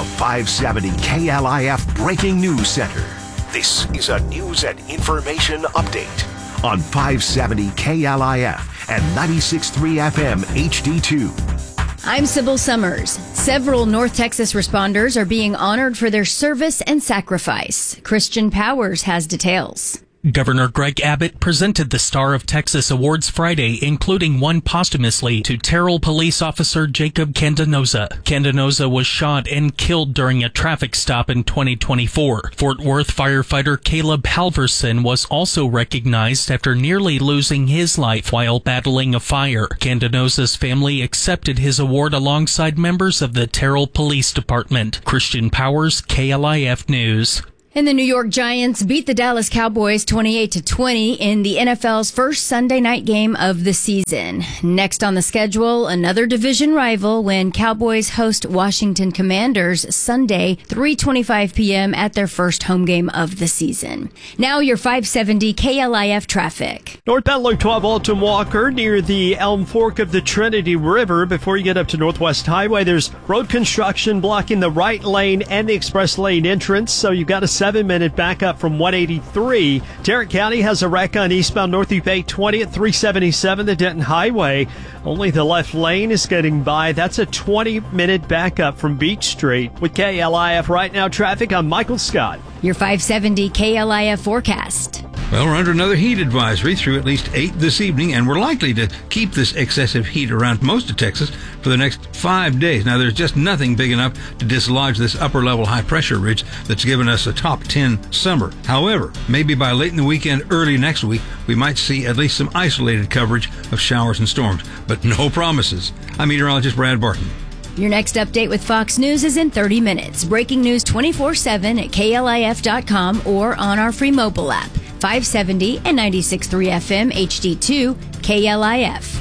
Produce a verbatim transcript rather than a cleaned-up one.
five seventy K L I F Breaking News Center. This is a news and information update on five seventy K L I F and ninety-six point three F M H D two. I'm Sybil Summers. Several North Texas responders are being honored for their service and sacrifice. Christian Powers has details. Governor Greg Abbott presented the Star of Texas Awards Friday, including one posthumously to Terrell police officer Jacob Candenoza. Candenoza was shot and killed during a traffic stop in twenty twenty-four. Fort Worth firefighter Caleb Halverson was also recognized after nearly losing his life while battling a fire. Candenoza's family accepted his award alongside members of the Terrell Police Department. Christian Powers, K L I F News. And the New York Giants beat the Dallas Cowboys twenty-eight to twenty in the N F L's first Sunday night game of the season. Next on the schedule, another division rival when Cowboys host Washington Commanders Sunday, three twenty-five p.m. at their first home game of the season. Now your five seventy K L I F traffic. Northbound Loop twelve Alton Walker near the Elm Fork of the Trinity River. Before you get up to Northwest Highway, there's road construction blocking the right lane and the express lane entrance, so you've got a seven-minute backup from one eighty-three. Tarrant County has a wreck on eastbound North Loop eight twenty at three seventy-seven, the Denton Highway. Only the left lane is getting by. That's a twenty-minute backup from Beach Street. With K L I F Right Now traffic, I'm Michael Scott. Your five seventy K L I F forecast. Well, we're under another heat advisory through at least eight this evening, and we're likely to keep this excessive heat around most of Texas for the next five days. Now, there's just nothing big enough to dislodge this upper-level high-pressure ridge that's given us a top ten summer. However, maybe by late in the weekend, early next week, we might see at least some isolated coverage of showers and storms, but no promises. I'm meteorologist Brad Barton. Your next update with Fox News is in thirty minutes. Breaking news twenty-four seven at K L I F dot com or on our free mobile app. five seventy and ninety-six point three F M H D two K L I F.